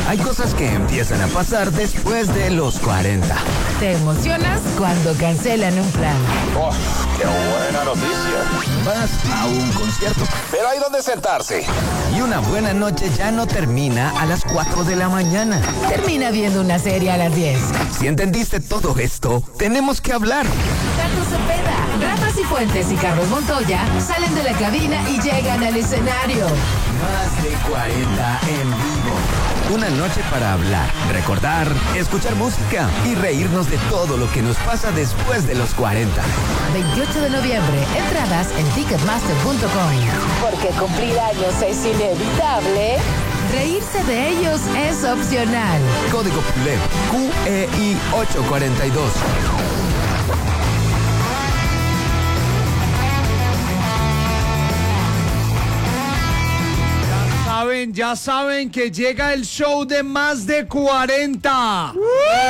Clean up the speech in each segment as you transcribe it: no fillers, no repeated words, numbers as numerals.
Hay cosas que empiezan a pasar después de los 40. Te emocionas cuando cancelan un plan. ¡Oh, qué buena noticia! Vas a un concierto. Pero hay donde sentarse. Y una buena noche ya no termina a las 4 de la mañana. Termina viendo una serie a las 10. Si entendiste todo esto, tenemos que hablar. Tato Cepeda, Rafa Cifuentes y Carlos Montoya salen de la cabina y llegan al escenario. Más de 40 en vivo. Una noche para hablar, recordar, escuchar música y reírnos de todo lo que nos pasa después de los 40. 28 de noviembre, entradas en ticketmaster.com. Porque cumplir años es inevitable, reírse de ellos es opcional. Código PULEP, QEI 842. Ya saben que llega el show de Más de 40. Ay,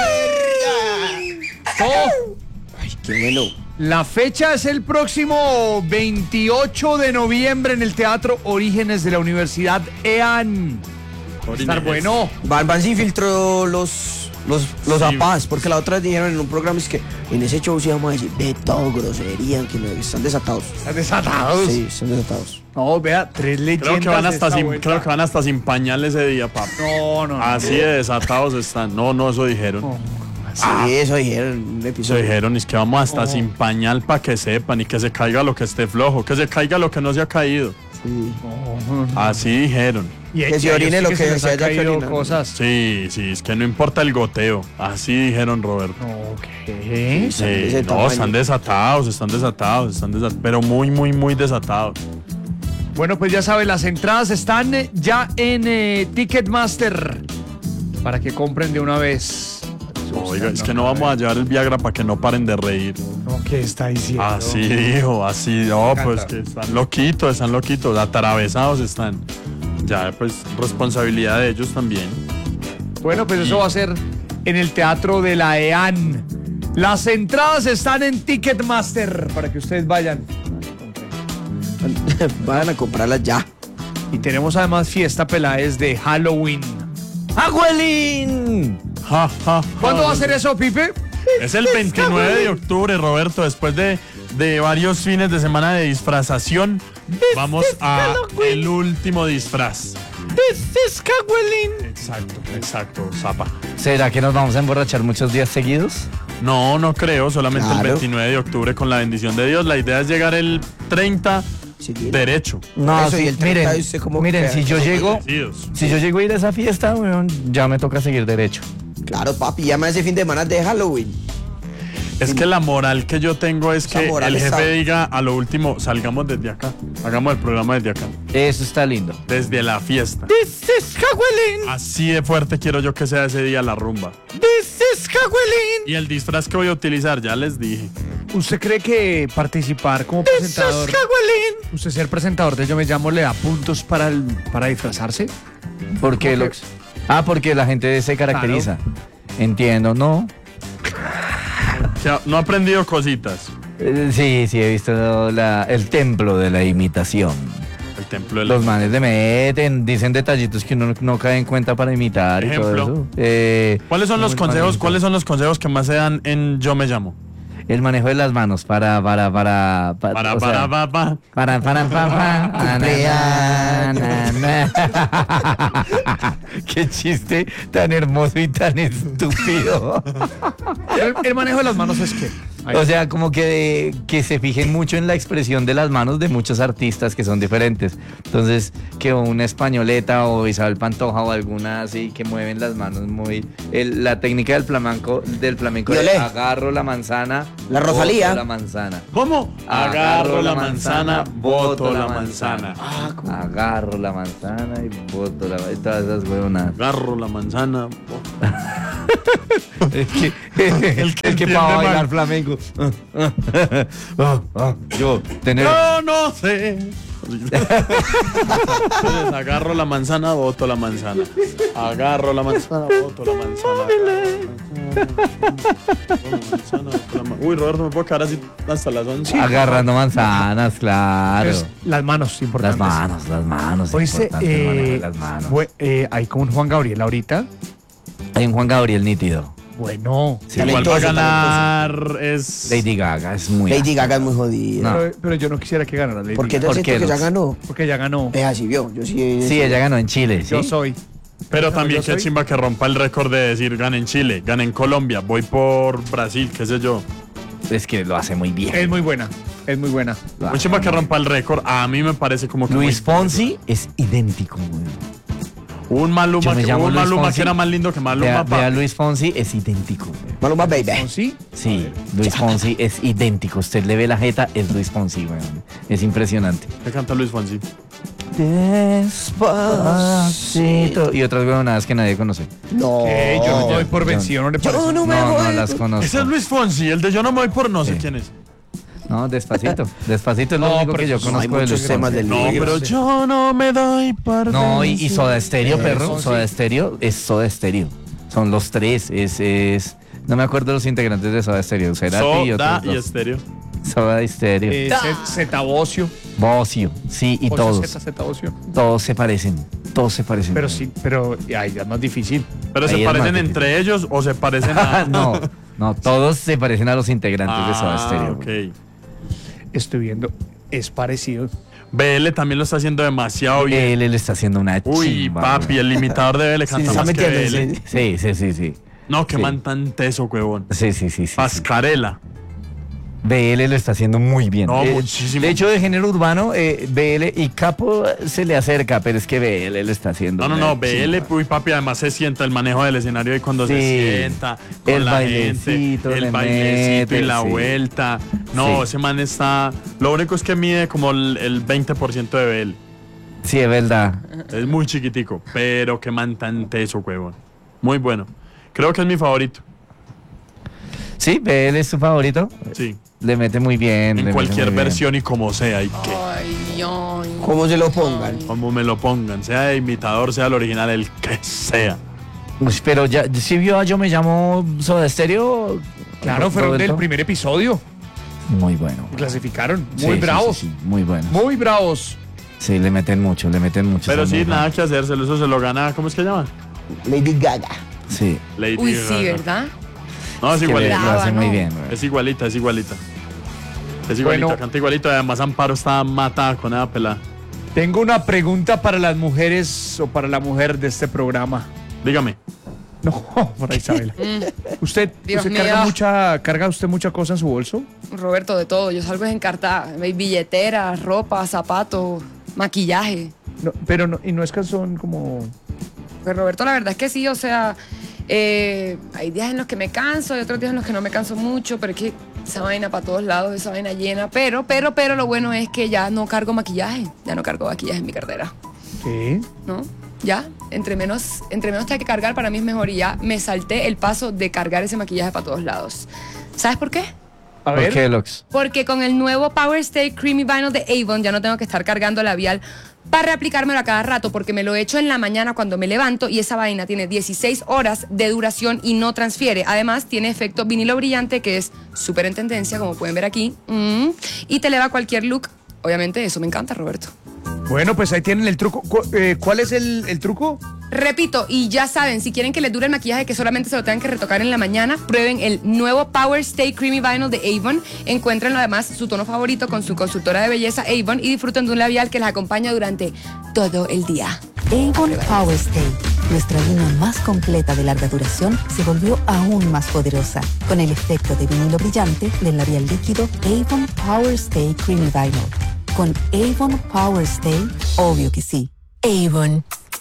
qué bueno. La fecha es el próximo 28 de noviembre en el Teatro Orígenes de la Universidad EAN. Va a estar bueno. Van sin filtro los apás, porque la otra dijeron en un programa es que en ese show sí vamos a decir de todo, grosería, que están desatados. ¿Están desatados? Sí, están desatados. No, vea, 3 leyendas. Creo que van hasta sin pañal ese día, papá. No. Así de desatados están. No, eso dijeron. Sí, eso dijeron en un Eso episodio. dijeron, es que vamos hasta sin pañal para que sepan y que se caiga lo que esté flojo, que se caiga lo que no se ha caído. Sí. Así dijeron. Que se orine lo que se se haya caído caído. cosas. Sí, es que no importa el goteo. Así dijeron, Roberto. Ok. Sí, no, están desatados, pero muy, muy, muy desatados. Bueno, pues ya saben, las entradas están ya en Ticketmaster para que compren de una vez. Oiga, es que no vamos a llevar el Viagra para que no paren de reír. No, ¿qué está diciendo? Así dijo, así. No, pues que están loquitos, atravesados están. Ya, pues, responsabilidad de ellos también. Bueno, pues eso va a ser en el Teatro de la EAN. Las entradas están en Ticketmaster para que ustedes vayan. Van a comprarlas ya. Y tenemos además fiesta Peláez de Halloween. ¡Abuelín! ¿Cuándo va a ser eso, Pipe? Es el 29 de octubre, Roberto, después de varios fines de semana de disfrazación. Vamos a el último disfraz. Exacto, zapa. ¿Será que nos vamos a emborrachar muchos días seguidos? No creo, solamente Claro. el 29 de octubre con la bendición de Dios. La idea es llegar el 30 derecho. No, Eso, y sí, el 30 miren, ¿usted cómo miren, queda? si yo llego a ir a esa fiesta, weón, ya me toca seguir derecho. Claro, papi, llama ese fin de semana de Halloween. Es que la moral que yo tengo es Esa que moral el está- jefe diga a lo último, salgamos desde acá, hagamos el programa desde acá, Eso está lindo. desde la fiesta. This is Halloween. Así de fuerte quiero yo que sea ese día la rumba. This is Halloween. Y el disfraz que voy a utilizar, ya les dije. ¿Usted cree que participar como presentador, usted ser presentador de Yo Me Llamo, le da puntos para disfrazarse? Porque porque la gente se caracteriza. Entiendo, ¿no? O sea, no ha aprendido cositas. Sí, he visto el templo de la imitación. El templo de la... Los manes le meten, dicen detallitos que uno no cae en cuenta para imitar y Ejemplo. todo eso. ¿Cuáles son los muy consejos? bonito. ¿Cuáles son los consejos que más se dan en Yo Me Llamo? El manejo de las manos para, Qué chiste tan hermoso y tan estúpido. El manejo de las manos es que... O sea, como que se fijen mucho en la expresión de las manos de muchos artistas que son diferentes. Entonces, que una Españoleta o Isabel Pantoja o alguna así que mueven las manos muy... la técnica del flamenco Violé. agarro la manzana, La Rosalía. boto la manzana. ¿Cómo? Agarro la manzana, boto la manzana. Agarro la manzana y boto la manzana. Todas esas huevonas. Agarro la manzana. El que para bailar mal. flamenco. Yo, tener... Yo no sé Entonces agarro la manzana, boto la manzana. Agarro la manzana, boto la manzana. Uy, Roberto, me puedo quedar así hasta las 11. Agarrando manzanas, claro. Pues, las manos importantes. Las manos. Oíste, importante el manejo de las manos. hay como un Juan Gabriel ahorita. Hay un Juan Gabriel nítido. Bueno. Sí. Igual va a ganar es... Lady Gaga es muy... Lady Gaga es muy jodida. No. Pero yo no quisiera que ganara Lady ¿Por qué Gaga. yo siento que ya ganó? Porque ya ganó. Es así, vio. Yo sí. Sí, ella ganó en Chile, ¿sí? Yo soy. Pero también yo qué soy- chimba que rompa el récord de decir gane en Chile, gane en Colombia, voy por Brasil, qué sé yo. Es que lo hace muy bien. Es muy buena. Es muy buena. Lo Muy hace chimba muy que bien. rompa el récord, a mí me parece como que... Luis muy- Fonsi es idéntico, güey. Un Yo Maluma, me que, llamo un Luis Maluma Fonsi. que era más lindo que Maluma, Vea Luis Fonsi, es idéntico, güey. Maluma Baby. ¿Sí? Sí, Luis Fonsi es idéntico. Usted le ve la jeta, es Luis Fonsi, güey. Es impresionante. ¿Qué canta Luis Fonsi? Despacito. Y otras huevonadas que nadie conoce. No. Yo no me doy por vencido, ¿no le parece? Yo no me No, voy. no las conozco. Ese es Luis Fonsi, el de Yo no me voy por no sé Sí. quién es. No, Despacito. Despacito es lo No, único pero que yo esos- No, hay conozco de muchos Luis temas Fonsi. del No, libro. pero yo no me doy por No, y Soda Stereo, perro. Fonsi. Soda Stereo es Soda Stereo. Son los tres. No me acuerdo los integrantes de Soda Stereo. Cerati y Soda otros y dos. Estéreo. Soda Stereo. Zetabocio. Bocio. Sí, y todos. Zetabocio. Todos se parecen. Todos se parecen. Pero sí, pero ahí ya es más difícil. ¿Pero Ahí se es parecen marketing. entre ellos o se parecen a...? No, todos se parecen a los integrantes de Soda Stereo. ok. Estoy viendo, es parecido. BL también lo está haciendo demasiado bien. Él le está haciendo una Uy, chimba, papi, güey. el limitador de BL canta está más que metiendo, BL. sí. Sí. No, que Sí. man tan teso, huevón. Sí. Pascarela. BL lo está haciendo muy bien. No, muchísimo. De hecho, de género urbano, BL y Capo se le acerca, pero es que BL lo está haciendo. No, una BL, chimba. uy, papi, además se sienta el manejo del escenario y cuando se Sí. sienta con El la bailecito, gente, le el bailecito y mete, la sí. vuelta. No, Sí. ese man está... Lo único es que mide como el 20% de BL. Sí, es verdad. Es muy chiquitico, pero que man tan teso, huevón. Muy bueno. Creo que es mi favorito. Sí, BL es su favorito. Sí. Le mete muy bien. le En mete cualquier muy bien. versión y como sea. Y que, Como se lo pongan. como me lo pongan. Sea de imitador, sea el original, el que sea. Uy, pero ya, ¿sí vio a Yo Me Llamo Soda Stereo? Claro, fueron del Roberto? primer episodio. Muy bueno. Clasificaron. Sí, Muy sí, bravos. sí, muy bueno. Muy bravos. Sí, le meten mucho. Pero son sí, muy nada buenos. que hacérselo. Eso se lo gana. ¿Cómo es que llama? Lady Gaga. Sí, Lady Uy, Gaga. sí, ¿verdad? No, es que lo igualita. hace muy ¿no? bien. güey. Es igualita, es igualita. Es igualita, Bueno. canta igualito. Además, Amparo está matada con esa pelada. Tengo una pregunta para las mujeres o para la mujer de este programa. Dígame. No, para Isabela. ¿Usted, Dios usted mío. carga usted mucha cosa en su bolso? Roberto, de todo. Yo salgo encartada. Hay billetera, ropa, zapatos, maquillaje. No, pero no, y no es que son como... Pues Roberto, la verdad es que sí, o sea, hay días en los que me canso y otros días en los que no me canso mucho, pero es que esa vaina para todos lados, esa vaina llena. Pero lo bueno es que ya no cargo maquillaje, ya no cargo maquillaje en mi cartera, ¿Qué? ¿no? Ya, entre menos tenga que cargar, para mí es mejor. Y ya me salté el paso de cargar ese maquillaje para todos lados. ¿Sabes por qué? A ¿Por ver. qué, Lox? Porque con el nuevo Power Stay Creamy Vinyl de Avon ya no tengo que estar cargando labial para reaplicármelo a cada rato, porque me lo echo en la mañana cuando me levanto y esa vaina tiene 16 horas de duración y no transfiere. Además, tiene efecto vinilo brillante, que es súper en tendencia, como pueden ver aquí. Y te eleva cualquier look. Obviamente, eso me encanta, Roberto. Bueno, pues ahí tienen el truco. ¿Cuál es el truco? Repito, y ya saben, si quieren que les dure el maquillaje, que solamente se lo tengan que retocar en la mañana, prueben el nuevo Power Stay Creamy Vinyl de Avon. Encuéntrenlo además su tono favorito con su consultora de belleza Avon y disfruten de un labial que les acompaña durante todo el día. Avon Power Stay, nuestra línea más completa de larga duración, se volvió aún más poderosa con el efecto de vinilo brillante del labial líquido Avon Power Stay Creamy Vinyl. Con Avon Power Stay, obvio que sí. Avon.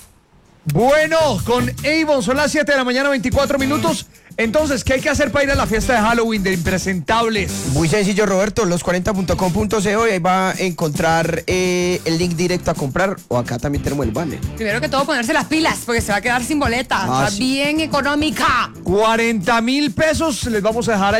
Bueno, con Avon son las 7 de la mañana, 24 minutos. Entonces, ¿qué hay que hacer para ir a la fiesta de Halloween de Impresentables? Muy sencillo, Roberto, los40.com.co y ahí va a encontrar el link directo a comprar. O acá también tenemos el banner. Primero que todo, ponerse las pilas, porque se va a quedar sin boleta. Está sí. bien económica. 40,000 pesos les vamos a dejar ahí.